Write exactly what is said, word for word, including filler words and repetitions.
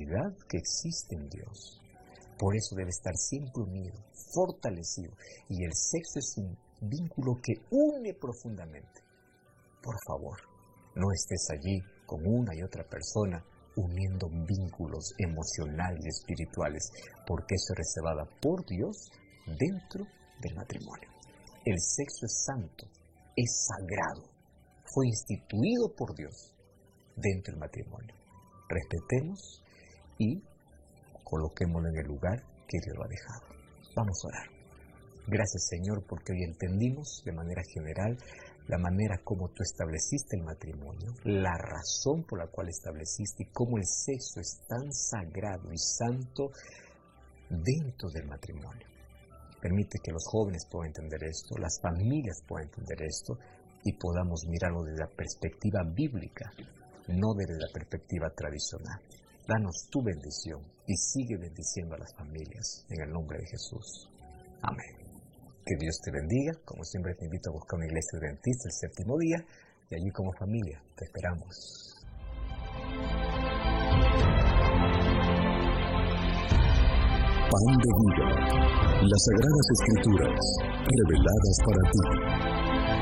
intimidad que existe en Dios. Por eso debe estar siempre unido, fortalecido, y el sexo es un vínculo que une profundamente. Por favor, no estés allí con una y otra persona uniendo vínculos emocionales y espirituales, porque eso es reservado por Dios dentro del matrimonio. El sexo es santo, es sagrado, fue instituido por Dios dentro del matrimonio. Respetemos y coloquémoslo en el lugar que Dios lo ha dejado. Vamos a orar. Gracias, Señor, porque hoy entendimos de manera general la manera como tú estableciste el matrimonio, la razón por la cual estableciste y cómo el sexo es tan sagrado y santo dentro del matrimonio. Permite que los jóvenes puedan entender esto, las familias puedan entender esto y podamos mirarlo desde la perspectiva bíblica, no desde la perspectiva tradicional. Danos tu bendición y sigue bendiciendo a las familias en el nombre de Jesús. Amén. Que Dios te bendiga. Como siempre te invito a buscar una iglesia adventista el séptimo día y allí como familia te esperamos. Pan de vida, las Sagradas Escrituras, reveladas para ti.